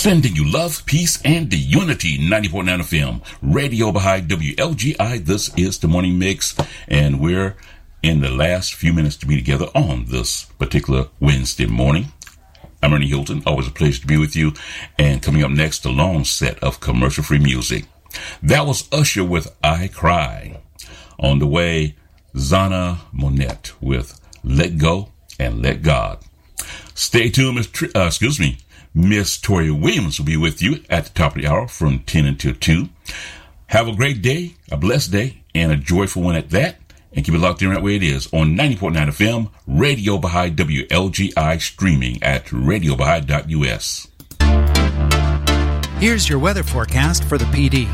Sending you love, peace, and the unity. 90.9 FM, Radio Baha'i, WLGI. This is the Morning Mix, and we're in the last few minutes to be together on this particular Wednesday morning. I'm Ernie Hilton. Always a pleasure to be with you. And coming up next, a long set of commercial-free music. That was Usher with I Cry. On the way, Zana Monette with Let Go and Let God. Stay tuned, Miss Tori Williams will be with you at the top of the hour from 10 until 2. Have a great day, a blessed day, and a joyful one at that. And keep it locked in right where it is on 90.9 FM, Radio Baha'i, WLGI, streaming at radiobaha'i.us. Here's your weather forecast for the PD.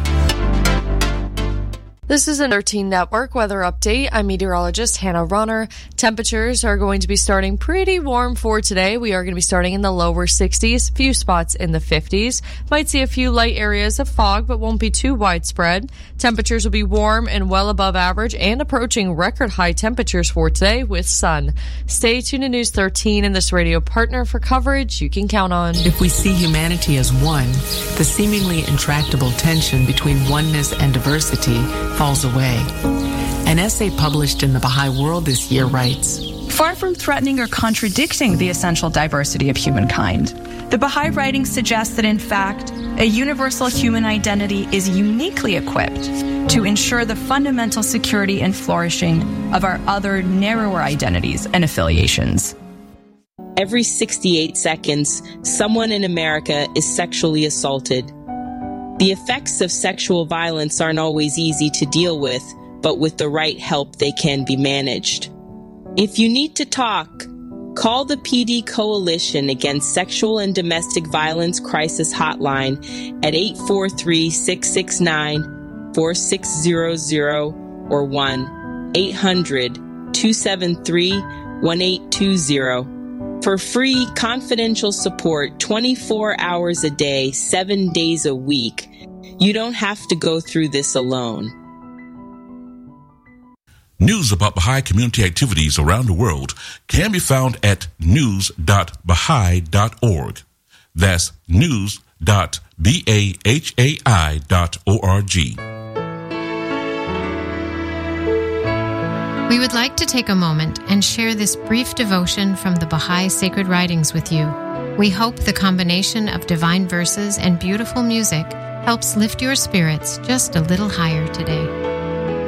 This is a 13 Network weather update. I'm meteorologist Hannah Runner. Temperatures are going to be starting pretty warm for today. We are going to be starting in the lower 60s, few spots in the 50s. Might see a few light areas of fog, but won't be too widespread. Temperatures will be warm and well above average and approaching record high temperatures for today with sun. Stay tuned to News 13 and this radio partner for coverage you can count on. If we see humanity as one, the seemingly intractable tension between oneness and diversity falls away. An essay published in the Baha'i World this year writes, far from threatening or contradicting the essential diversity of humankind, the Baha'i writing suggests that, in fact, a universal human identity is uniquely equipped to ensure the fundamental security and flourishing of our other, narrower identities and affiliations. Every 68 seconds, someone in America is sexually assaulted. The effects of sexual violence aren't always easy to deal with, but with the right help, they can be managed. If you need to talk, call the PD Coalition Against Sexual and Domestic Violence Crisis Hotline at 843-669-4600 or 1-800-273-1820. For free, confidential support 24 hours a day, 7 days a week. You don't have to go through this alone. News about Baha'i community activities around the world can be found at news.baha'i.org. That's news.bahai.org. We would like to take a moment and share this brief devotion from the Baha'i Sacred Writings with you. We hope the combination of divine verses and beautiful music helps lift your spirits just a little higher today.